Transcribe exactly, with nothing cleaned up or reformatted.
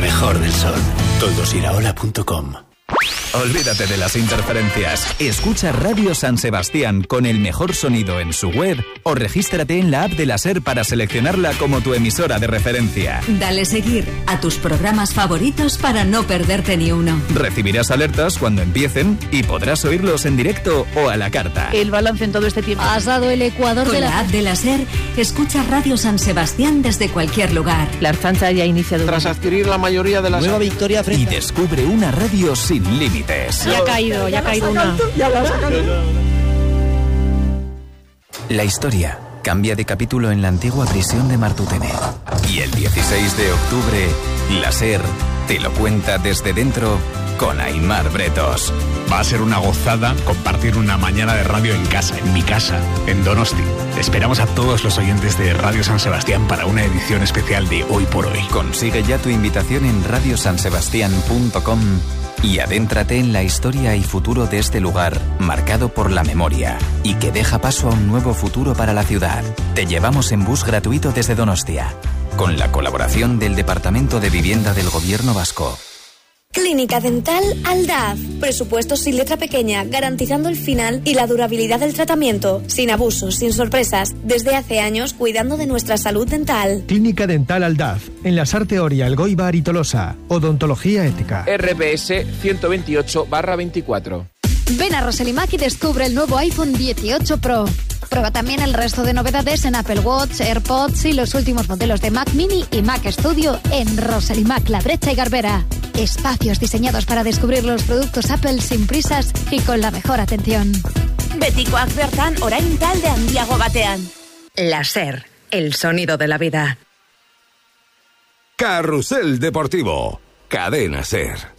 mejor del sol. toldos iraola punto com. Olvídate de las interferencias. Escucha Radio San Sebastián con el mejor sonido en su web o regístrate en la app de la SER para seleccionarla como tu emisora de referencia. Dale seguir a tus programas favoritos para no perderte ni uno. Recibirás alertas cuando empiecen y podrás oírlos en directo o a la carta. El balance en todo este tiempo. Has dado el ecuador Con de la... la app de la SER, escucha Radio San Sebastián desde cualquier lugar. La Archancha ya ha iniciado. Tras adquirir la mayoría de las... Nueva victoria frente. Y descubre una radio sin límites. Ya ha caído, ya ha caído una. La historia cambia de capítulo en la antigua prisión de Martutene. Y el dieciséis de octubre, la SER te lo cuenta desde dentro con Aimar Bretos. Va a ser una gozada compartir una mañana de radio en casa, en mi casa, en Donosti. Esperamos a todos los oyentes de Radio San Sebastián para una edición especial de Hoy por Hoy. Consigue ya tu invitación en radio san sebastián punto com y adéntrate en la historia y futuro de este lugar, marcado por la memoria, y que deja paso a un nuevo futuro para la ciudad. Te llevamos en bus gratuito desde Donostia, con la colaboración del Departamento de Vivienda del Gobierno Vasco. Clínica Dental Aldaz. Presupuestos sin letra pequeña, garantizando el final y la durabilidad del tratamiento, sin abusos, sin sorpresas, desde hace años cuidando de nuestra salud dental. Clínica Dental Aldaz, en la Sarte Oria, Elgoibar y Tolosa. Odontología ética. R B S ciento veintiocho barra veinticuatro. Ven a Roselimac y descubre el nuevo iPhone dieciocho Pro. Prueba también el resto de novedades en Apple Watch, AirPods y los últimos modelos de Mac Mini y Mac Studio en Roselimac, La Brecha y Garbera. Espacios diseñados para descubrir los productos Apple sin prisas y con la mejor atención. Betikoak bertan orain talde handiago batean. La SER, el sonido de la vida. Carrusel Deportivo, Cadena SER.